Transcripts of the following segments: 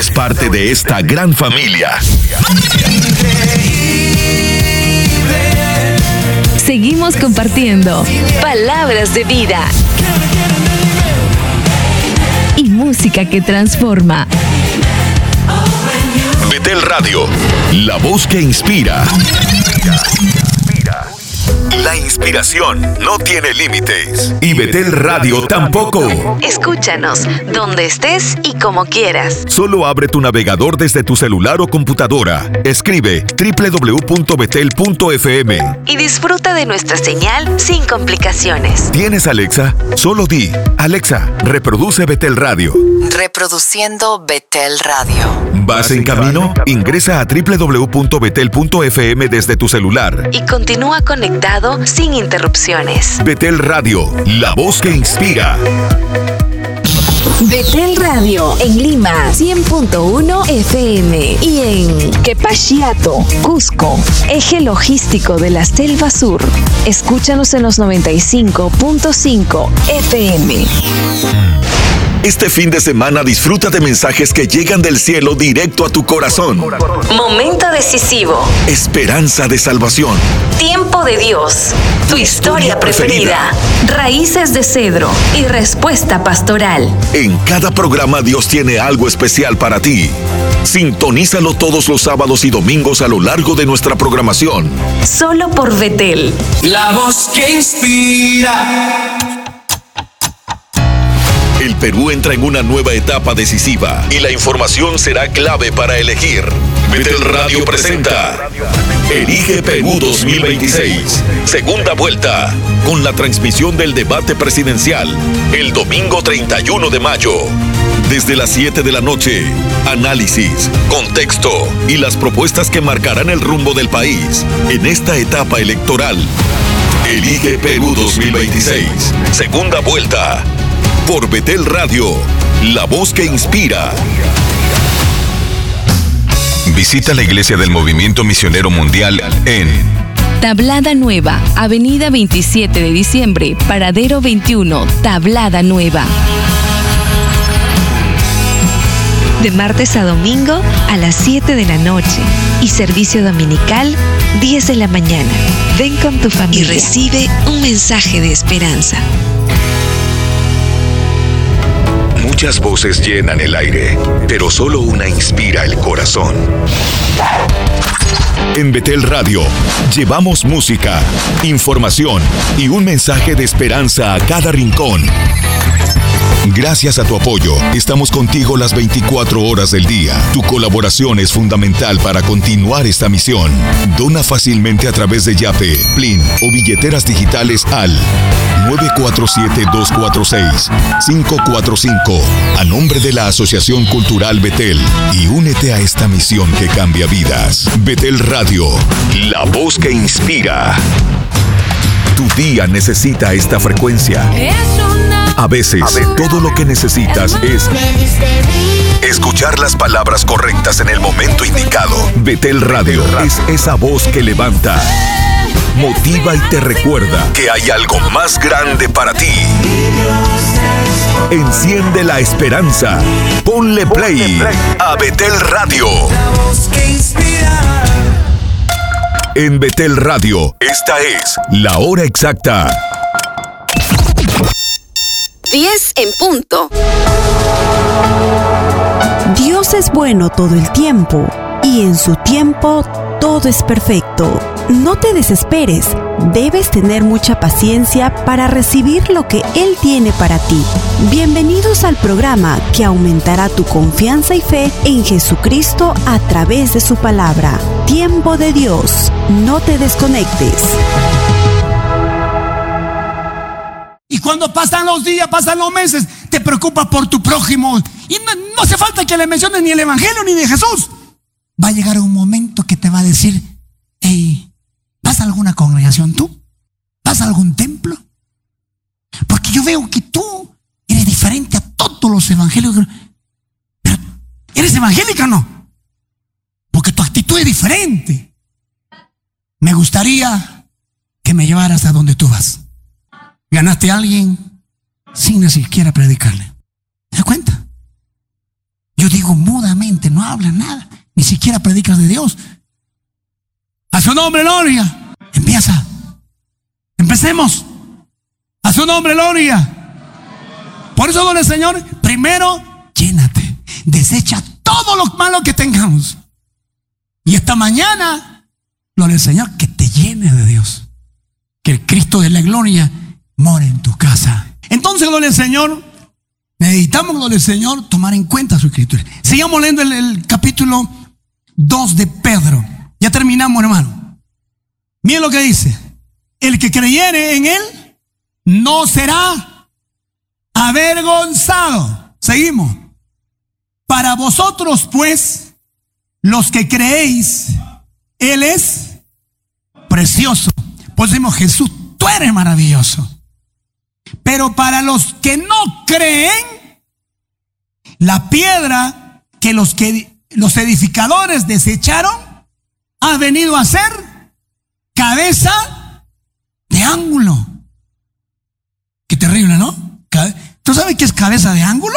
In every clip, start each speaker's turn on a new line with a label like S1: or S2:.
S1: eres parte de esta gran familia.
S2: Seguimos compartiendo palabras de vida y música que transforma.
S1: Betel Radio, la voz que inspira. La inspiración no tiene límites. Y Betel Radio tampoco.
S2: Escúchanos donde estés y como quieras.
S1: Solo abre tu navegador desde tu celular o computadora. Escribe www.betel.fm
S2: y disfruta de nuestra señal sin complicaciones.
S1: ¿Tienes Alexa? Solo di: Alexa, reproduce Betel Radio.
S2: Reproduciendo Betel Radio.
S1: ¿Vas en camino? Ingresa a www.betel.fm desde tu celular
S2: y continúa conectado sin interrupciones.
S1: Betel Radio, la voz que inspira.
S2: Betel Radio en Lima 100.1 FM y en Quepachiato, Cusco, eje logístico de la Selva Sur. Escúchanos en los 95.5 FM.
S1: Este fin de semana disfruta de mensajes que llegan del cielo directo a tu corazón.
S2: Momento decisivo.
S1: Esperanza de salvación.
S2: Tiempo de Dios. Tu historia preferida. Raíces de cedro y respuesta pastoral.
S1: En cada programa Dios tiene algo especial para ti. Sintonízalo todos los sábados y domingos a lo largo de nuestra programación.
S2: Solo por Betel.
S3: La voz que inspira.
S1: El Perú entra en una nueva etapa decisiva y la información será clave para elegir. Betel Radio presenta Elige Perú 2026, segunda vuelta, con la transmisión del debate presidencial, el domingo 31 de mayo. Desde las 7 de la noche, análisis, contexto y las propuestas que marcarán el rumbo del país en esta etapa electoral. Elige Perú 2026, segunda vuelta. Por Betel Radio, la voz que inspira. Visita la iglesia del Movimiento Misionero Mundial en
S2: Tablada Nueva, Avenida 27 de Diciembre, Paradero 21, Tablada Nueva. De martes a domingo a las 7 de la noche y servicio dominical 10 de la mañana. Ven con tu familia y recibe un mensaje de esperanza.
S1: Muchas voces llenan el aire, pero solo una inspira el corazón. En Betel Radio, llevamos música, información y un mensaje de esperanza a cada rincón. Gracias a tu apoyo, estamos contigo las 24 horas del día. Tu colaboración es fundamental para continuar esta misión. Dona fácilmente a través de Yape, Plin o billeteras digitales al 947-246-545 a nombre de la Asociación Cultural Betel y únete a esta misión que cambia vidas. Betel Radio, la voz que inspira. Tu día necesita esta frecuencia. A veces, todo lo que necesitas es escuchar las palabras correctas en el momento indicado. Betel Radio es esa voz que levanta, motiva y te recuerda que hay algo más grande para ti. Enciende la esperanza. Ponle play a Betel Radio. En Betel Radio, esta es la hora exacta.
S2: 10 en punto.
S4: Dios es bueno todo el tiempo y en su tiempo todo es perfecto. No te desesperes, debes tener mucha paciencia para recibir lo que Él tiene para ti. Bienvenidos al programa que aumentará tu confianza y fe en Jesucristo a través de su palabra. Tiempo de Dios, no te desconectes.
S3: Y cuando pasan los días, pasan los meses, te preocupas por tu prójimo. Y no hace falta que le menciones ni el Evangelio ni de Jesús. Va a llegar un momento que te va a decir: hey, ¿vas a alguna congregación tú? ¿Vas a algún templo? Porque yo veo que tú eres diferente a todos los evangélicos. Pero, ¿eres evangélica o no? Porque tu actitud es diferente. Me gustaría que me llevaras a donde tú vas. Ganaste a alguien sin ni siquiera predicarle. ¿Te das cuenta? Yo digo mudamente. mente, no hablas nada, ni siquiera predicas de Dios. A su nombre, gloria. Empecemos. A su nombre, gloria. Por eso, gloria al Señor, primero, llénate, desecha todo lo malo que tengamos. Y esta mañana, gloria al Señor, que te llene de Dios. Que el Cristo de la gloria more en tu casa. Entonces, gloria al Señor, necesitamos, gloria al Señor, tomar en cuenta su escritura. Sigamos leyendo el capítulo 2 de Pedro. Ya terminamos, hermano. Miren lo que dice. El que creyere en él no será avergonzado. Seguimos. Para vosotros, pues, los que creéis, él es precioso. Pues decimos, Jesús, tú eres maravilloso. Pero para los que no creen, la piedra que los edificadores desecharon ha venido a ser cabeza de ángulo. Qué terrible, ¿no? ¿Tú sabes qué es cabeza de ángulo?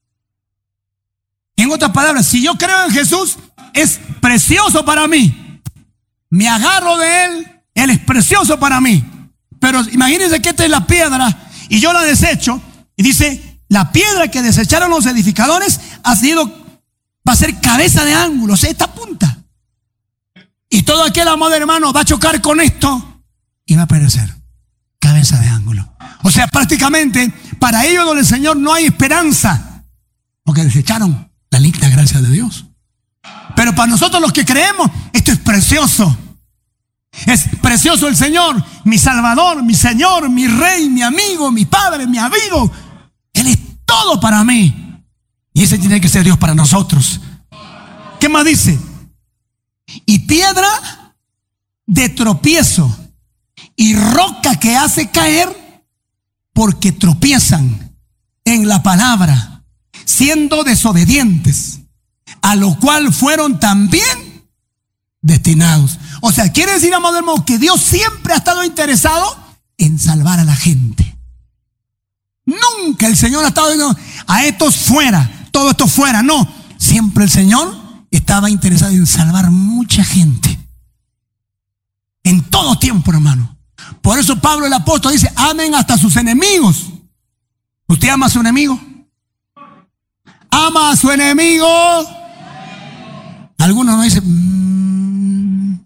S3: En otras palabras, si yo creo en Jesús, es precioso para mí. Me agarro de él, él es precioso para mí. Pero imagínense que esta es la piedra y yo la desecho. Y dice, la piedra que desecharon los edificadores va a ser cabeza de ángulo, o sea, esta punta. Y todo aquel amado hermano va a chocar con esto y va a perecer. Cabeza de ángulo. O sea, prácticamente para ellos del Señor no hay esperanza, porque desecharon la linda gracia de Dios. Pero para nosotros los que creemos, esto es precioso. Es precioso el Señor, mi Salvador, mi Señor, mi Rey, mi amigo, mi Padre, mi amigo. Él es todo para mí. Y ese tiene que ser Dios para nosotros. ¿Qué más dice? Y piedra de tropiezo y roca que hace caer, porque tropiezan en la palabra, siendo desobedientes, a lo cual fueron también destinados. O sea, quiere decir, amado hermano, que Dios siempre ha estado interesado en salvar a la gente. Nunca el Señor ha estado diciendo, a estos fuera, todo esto fuera. No, siempre el Señor estaba interesado en salvar mucha gente. En todo tiempo, hermano. Por eso Pablo el apóstol dice, amen hasta sus enemigos. ¿Usted ama a su enemigo? ¿Ama a su enemigo? Algunos no dicen,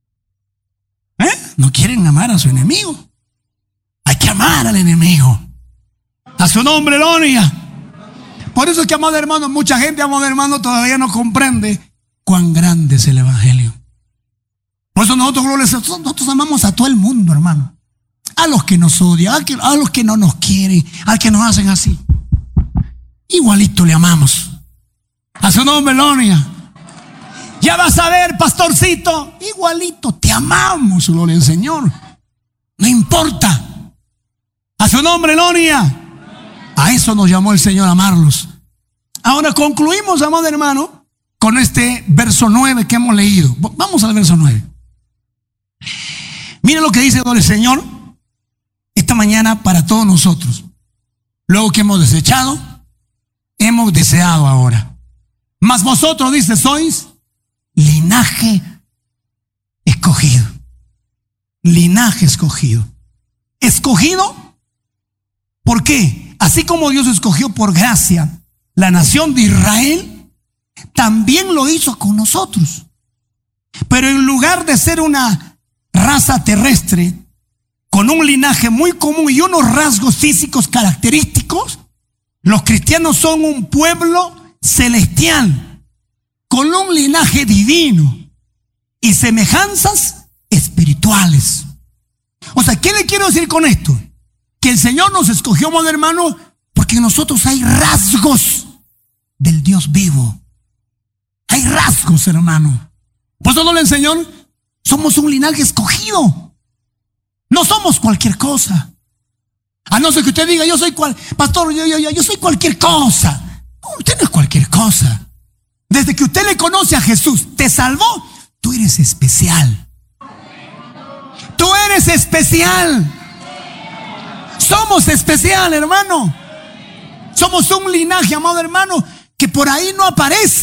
S3: no quieren amar a su enemigo. Hay que amar al enemigo. A su nombre, gloria. Por eso es que, amado hermano, mucha gente, amado hermano, todavía no comprende cuán grande es el evangelio. Por eso nosotros amamos a todo el mundo, hermano. A los que nos odian, a los que no nos quieren, al que nos hacen así. Igualito le amamos. A su nombre, gloria. Ya vas a ver, pastorcito, igualito te amamos, gloria al Señor. No importa. A su nombre, gloria. A eso nos llamó el Señor, a amarlos. Ahora concluimos, amado hermano, con este verso 9 que hemos leído. Vamos al verso 9. Mira lo que dice el Señor esta mañana para todos nosotros. Luego que hemos desechado, hemos deseado ahora. Mas vosotros, dice, sois linaje escogido. Linaje escogido. Escogido, ¿por qué? Así como Dios escogió por gracia la nación de Israel, también lo hizo con nosotros. Pero en lugar de ser una raza terrestre con un linaje muy común y unos rasgos físicos característicos, los cristianos son un pueblo celestial con un linaje divino y semejanzas espirituales. O sea, ¿qué le quiero decir con esto? Que el Señor nos escogió, amado hermano, porque en nosotros hay rasgos del Dios vivo. Hay rasgos, hermano. Por eso el Señor, somos un linaje escogido. No somos cualquier cosa. A no ser que usted diga, pastor, yo soy cualquier cosa. No, usted no es cualquier cosa. Desde que usted le conoce a Jesús, te salvó, tú eres especial. Tú eres especial. Somos especial, hermano. Somos un linaje, amado hermano, que por ahí no aparece.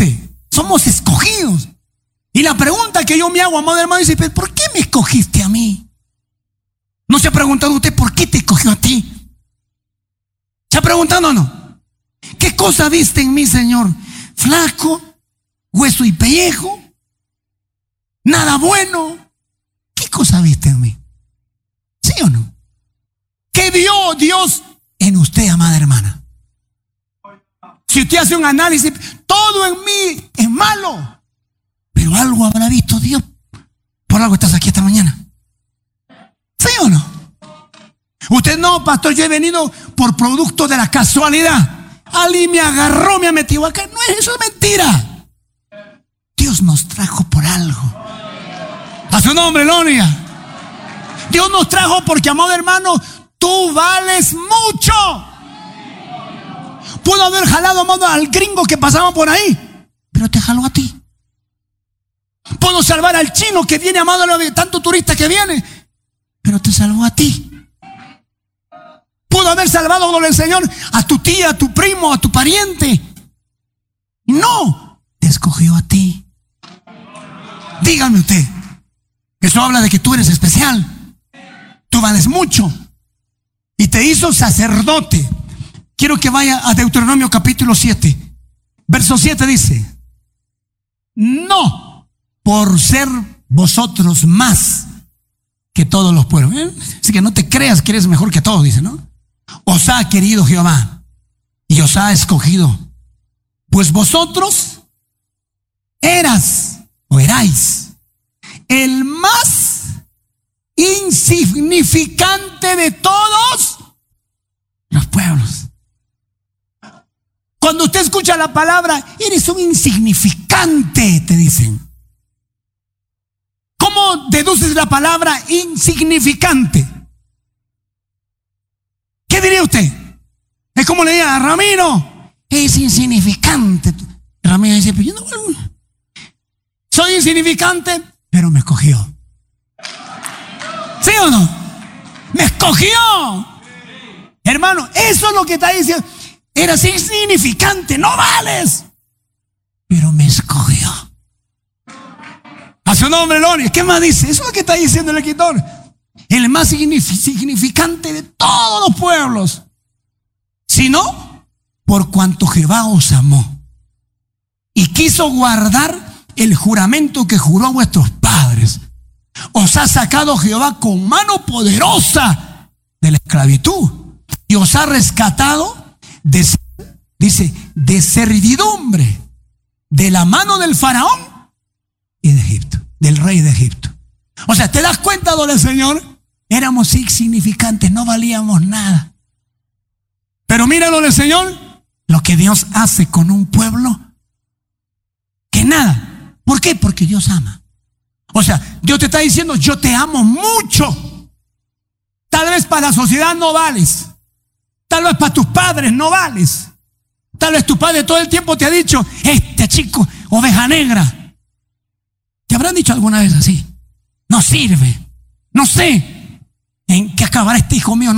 S3: Somos escogidos. Y la pregunta que yo me hago, amado hermano, dice, ¿por qué me escogiste a mí? ¿No se ha preguntado usted por qué te escogió a ti? ¿Se ha preguntado o no? ¿Qué cosa viste en mí, Señor? Flaco, hueso y pellejo, nada bueno. ¿Qué cosa viste en mí? ¿Sí o no? ¿Qué vio Dios en usted, amada hermana? Si usted hace un análisis, todo en mí es malo, pero algo habrá visto Dios. Por algo estás aquí esta mañana. ¿Sí o no? Usted no, pastor, yo he venido por producto de la casualidad. Alguien me agarró, me ha metido acá. No, eso es mentira. Dios nos trajo por algo. A su nombre, gloria. Dios nos trajo porque, amado hermano, tú vales mucho. Pudo haber jalado, amado, al gringo que pasaba por ahí, pero te jaló a ti. Puedo salvar al chino que viene, amado, tanto turista que viene, pero te salvó a ti. Pudo haber salvado con el Señor a tu tía, a tu primo, a tu pariente. No, te escogió a ti. Dígame usted, eso habla de que tú eres especial. Tú vales mucho. Y te hizo sacerdote. Quiero que vaya a Deuteronomio capítulo 7. Verso 7 dice: no por ser vosotros más que todos los pueblos. Así que no te creas que eres mejor que todos, dice, ¿no? Os ha querido Jehová y os ha escogido, pues vosotros erais el más insignificante de todos los pueblos. Cuando usted escucha la palabra, eres un insignificante, te dicen. ¿Cómo deduces la palabra insignificante? ¿Qué diría usted? Es como le diga a Ramiro, es insignificante. Ramiro dice, pero yo no soy insignificante, pero me escogió. ¿Sí o no? Me escogió. Hermano, eso es lo que está diciendo. Eras insignificante, no vales, pero me escogió. A su nombre, gloria. ¿Qué más dice? Eso es lo que está diciendo el escritor. El más significante de todos los pueblos, sino por cuanto Jehová os amó y quiso guardar el juramento que juró a vuestros padres. Os ha sacado Jehová con mano poderosa de la esclavitud y os ha rescatado de servidumbre, de la mano del faraón y de Egipto, del rey de Egipto. O sea, ¿te das cuenta, don el Señor? Éramos insignificantes, no valíamos nada. Pero mira, don el Señor, lo que Dios hace con un pueblo que nada. ¿Por qué? Porque Dios ama. O sea, Dios te está diciendo, yo te amo mucho. Tal vez para la sociedad no vales. Tal vez para tus padres no vales. Tal vez tu padre todo el tiempo te ha dicho, este chico, oveja negra. ¿Te habrán dicho alguna vez así? No sirve. No sé en qué acabará este hijo mío. No